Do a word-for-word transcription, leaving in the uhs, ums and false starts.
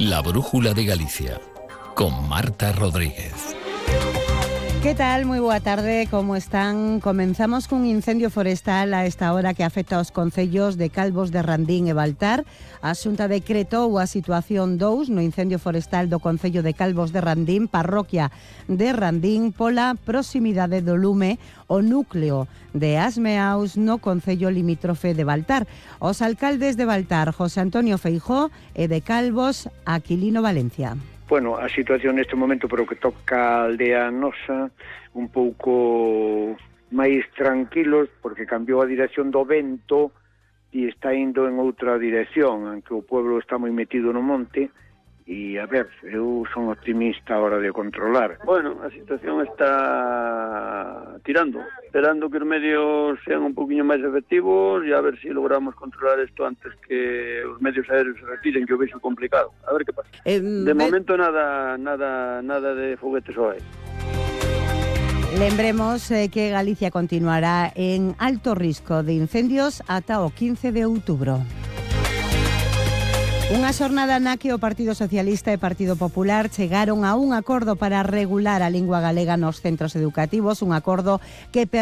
La Brújula de Galicia, con Marta Rodríguez. ¿Qué tal? Muy boa tarde, como están? Comenzamos cun incendio forestal a esta hora que afecta aos concellos de Calvos de Randín e Baltar. A Xunta decretou a situación dous no incendio forestal do concello de Calvos de Randín, parroquia de Randín, pola proximidade do lume o núcleo de Asmeaus no concello limítrofe de Baltar. Os alcaldes de Baltar, José Antonio Feijóo, e de Calvos, Aquilino Valencia. Bueno, a situación neste momento, pero que toca a aldea nosa, un pouco máis tranquilos, porque cambiou a dirección do vento e está indo en outra dirección, aunque o pueblo está moi metido no monte. E, a ver, eu son optimista a hora de controlar. Bueno, a situación está tirando, esperando que os medios sean un poquinho máis efectivos e a ver se si logramos controlar isto antes que os medios aéreos se retiren, que o vexo complicado. A ver que pasa. Eh, de me... momento nada nada nada de foguetes ao aire. Lembremos eh, que Galicia continuará en alto risco de incendios ata o quince de outubro. Unha xornada na que o Partido Socialista e Partido Popular chegaron a un acordo para regular a lingua galega nos centros educativos, un acordo que